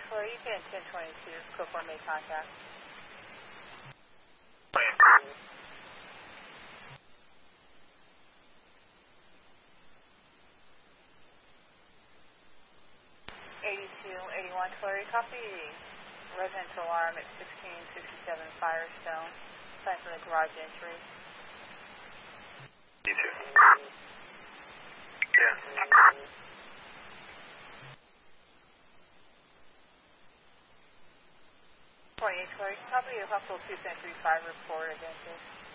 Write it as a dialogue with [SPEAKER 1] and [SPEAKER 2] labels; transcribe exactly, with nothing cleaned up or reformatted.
[SPEAKER 1] Tour, you can ten twenty-two, code four, make contact. eighty-two eighty-one Tory, copy. Resident alarm at sixteen sixty-seven Firestone. Time for the garage entry.
[SPEAKER 2] You too. Yeah.
[SPEAKER 1] twenty-eight Tory, copy. Hustle two Century five report, Adventist.